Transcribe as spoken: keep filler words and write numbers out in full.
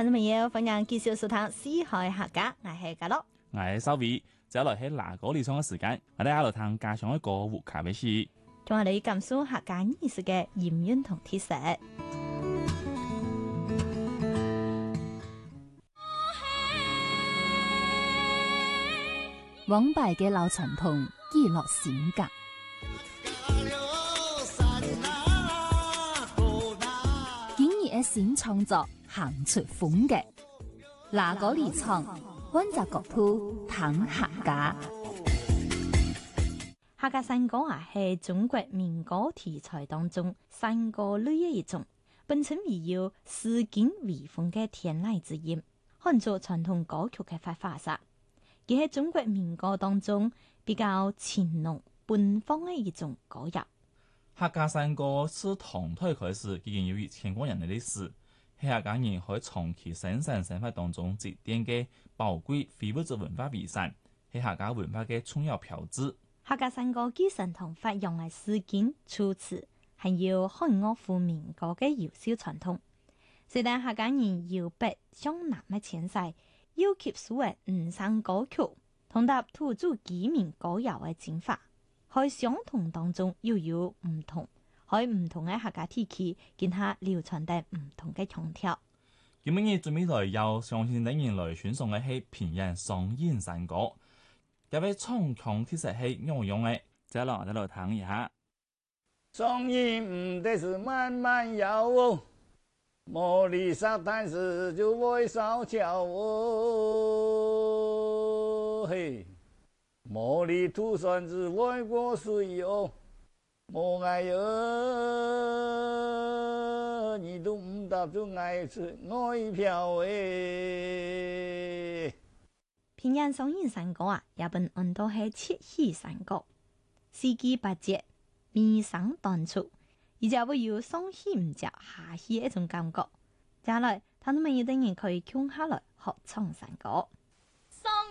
聽眾朋友，歡迎繼續收聽《四海客家》，我係嘉樂， 我係收尾，接下來喺嗱嗰里唱嘅時間，我哋喺度聽加上一個烏卡嘅詩， 同我哋感受客家藝術嘅音韻同特色。 往敗嘅老傳統記錄性格，今日嘅新創作行出風格，嗱嗰里唱溫習國土談客家。 客家山歌啊，係中國民歌題材當中山歌類嘅一種，本稱為有詩境微風嘅天籟之音，看作傳統歌曲嘅發發色。佢喺中國民歌當中比較情濃奔放嘅一種歌謠。 客家山歌自唐代開始已經有一千多年嘅歷史，係客家人喺長期生產生活當中積澱嘅寶貴非物質文化遺產，係客家文化嘅重要標誌。 客家山歌繼承同發揚嘅詩境措辭，係要漢樂府民歌嘅優秀傳統。雖然客家人由北向南嘅遷徙，要吸收嘅五山歌曲，同搭土著居民歌謠嘅精華，喺相同當中又有唔同，喺唔同嘅客家地區，見下流傳嘅唔同嘅腔調。 今日準備來由上線等人來選送嘅係平陽雙燕山歌，各位唱腔其實係樣樣嘅，接下來我哋來聽一下。 雙燕唔得是慢慢搖哦。茉莉沙灘時就會燒焦哦，嘿！茉莉吐酸子會過水哦，我愛兒，你都唔答就愛吃愛票誒。 平陽雙燕山歌啊，也本按到係七喜山歌，四季八節，面生當出。而且會有上戲唔着下戲一種感覺，接下來，他們有啲人可以聽下來學唱山歌。